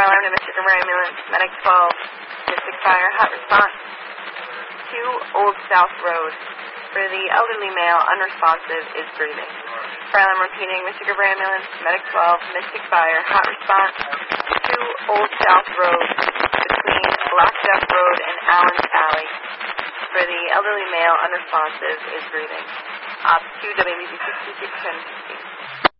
Fire alarm to Mystic River Ambulance, Medic 12, Mystic Fire, hot response. 2 Old South Road. For the elderly male, unresponsive, is breathing. Fire alarm repeating, Mystic River Ambulance, Medic 12, Mystic Fire, hot response. 2 Old South Road, between Black Duck Road and Allen's Alley. For the elderly male, unresponsive, is breathing. Op 2 WBZ 6610.